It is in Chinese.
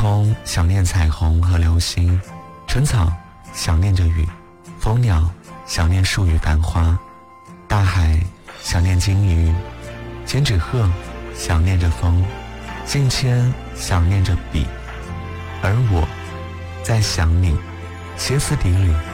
空想念彩虹和流星，春草想念着雨，蜂鸟想念树与繁花，大海想念鲸鱼，千纸鹤想念着风，信签想念着笔，而我在想你，歇斯底里